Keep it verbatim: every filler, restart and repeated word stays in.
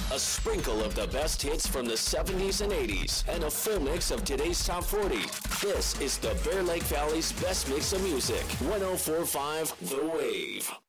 A sprinkle of the best hits from the seventies and eighties, and a full mix of today's top forty. This is the Bear Lake Valley's best mix of music. one oh four point five The Wave.